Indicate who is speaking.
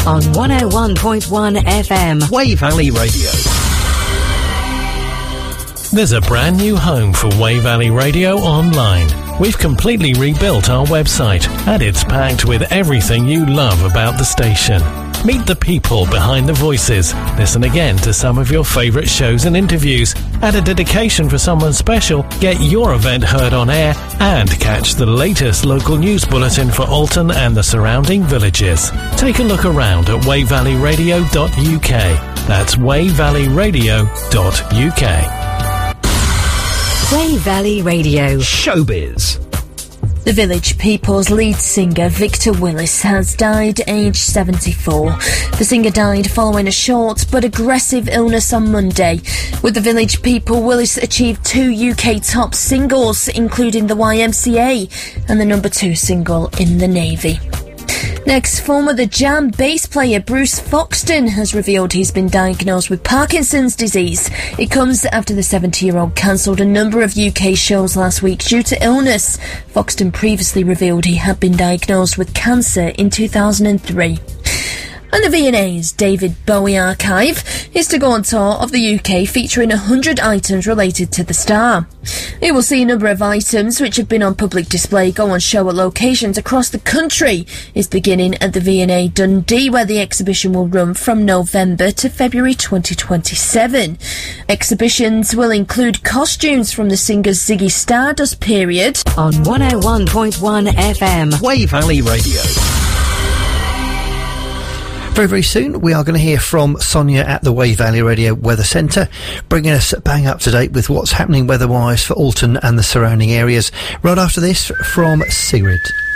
Speaker 1: on 101.1 FM.
Speaker 2: Way Valley Radio.
Speaker 3: There's a brand new home for Way Valley Radio online. We've completely rebuilt our website, and it's packed with everything you love about the station. Meet the people behind the voices, listen again to some of your favourite shows and interviews, add a dedication for someone special, get your event heard on air, and catch the latest local news bulletin for Alton and the surrounding villages. Take a look around at wayvalleyradio.uk. That's wayvalleyradio.uk.
Speaker 1: Way Valley Radio.
Speaker 2: Showbiz.
Speaker 4: The Village People's lead singer Victor Willis has died aged 74. The singer died following a short but aggressive illness on Monday. With the Village People, Willis achieved 2 UK top singles, including the YMCA and the number 2 single in the Navy. Next, former The Jam bass player Bruce Foxton has revealed he's been diagnosed with Parkinson's disease. It comes after the 70-year-old cancelled a number of UK shows last week due to illness. Foxton previously revealed he had been diagnosed with cancer in 2003. And the V&A's David Bowie Archive is to go on tour of the UK featuring 100 items related to the star. It will see a number of items which have been on public display go on show at locations across the country. It's beginning at the V&A Dundee, where the exhibition will run from November to February 2027. Exhibitions will include costumes from the singer's Ziggy Stardust period.
Speaker 1: On 101.1 FM.
Speaker 2: Way Valley Radio. Very, very soon we are going to hear from Sonia at the Way Valley Radio Weather Centre, bringing us bang up to date with what's happening weather-wise for Alton and the surrounding areas. Right after this, from Sigrid.